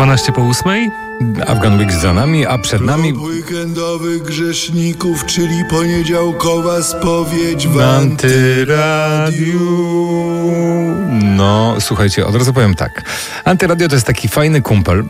12:08. Afgan Week za nami, a przed nami weekendowych grzeszników, czyli poniedziałkowa spowiedź w Antyradiu. No, słuchajcie, od razu powiem tak. Antyradio to jest taki fajny kumpel,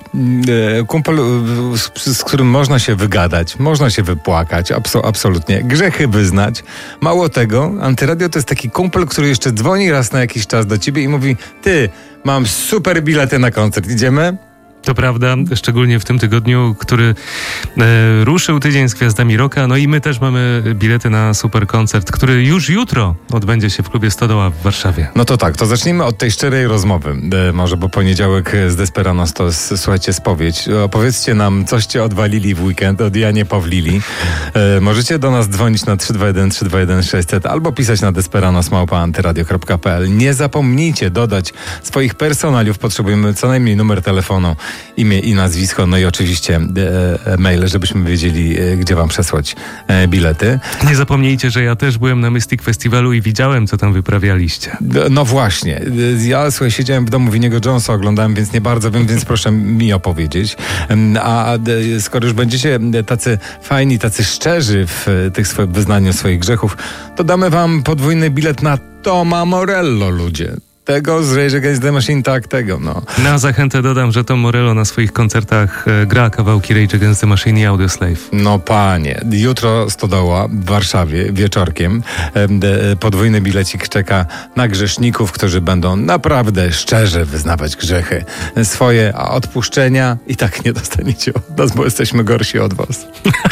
z którym można się wygadać, można się wypłakać, absolutnie, grzechy wyznać. Mało tego, Antyradio to jest taki kumpel, który jeszcze dzwoni raz na jakiś czas do ciebie i mówi: ty, mam super bilety na koncert, idziemy? To prawda, szczególnie w tym tygodniu, który ruszył tydzień z Gwiazdami Rocka. No i my też mamy bilety na super koncert, który już jutro odbędzie się w klubie Stodoła w Warszawie. No to tak, to zacznijmy od tej szczerej rozmowy. Może, bo poniedziałek z Desperados to jest, słuchajcie, spowiedź. Opowiedzcie nam, coście odwalili w weekend, od Janie Pawlili. Możecie do nas dzwonić na 321-321-600 albo pisać na desperados@antyradio.pl. Nie zapomnijcie dodać swoich personaliów. Potrzebujemy co najmniej numer telefonu, imię i nazwisko, no i oczywiście maile, żebyśmy wiedzieli, gdzie wam przesłać bilety. Nie zapomnijcie, że ja też byłem na Mystic Festiwalu i widziałem, co tam wyprawialiście. No właśnie. Ja, słuchaj, siedziałem w domu Winniego Jonesa, oglądałem, więc nie bardzo wiem, więc proszę mi opowiedzieć. A skoro już będziecie tacy fajni, tacy szczerzy w wyznaniu swoich grzechów, to damy wam podwójny bilet na Toma Morello, ludzie. Tego z Rage Against the Machine, tak, tego, no. Na zachętę dodam, że Tom Morello na swoich koncertach gra kawałki Rage Against the Machine i Audioslave. No panie, jutro Stodoła w Warszawie, wieczorkiem. Podwójny bilecik czeka na grzeszników, którzy będą naprawdę szczerze wyznawać grzechy swoje, a odpuszczenia i tak nie dostaniecie od nas, bo jesteśmy gorsi od was.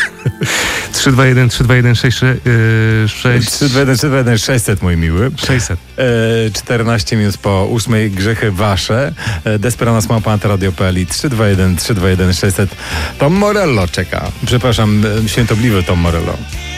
321-321-600, 600, mój miły. 600. 14 minut po 8. Grzechy wasze. Desperados@antyradio.pl i 321-321-600. Tom Morello czeka. Przepraszam, świętobliwy Tom Morello.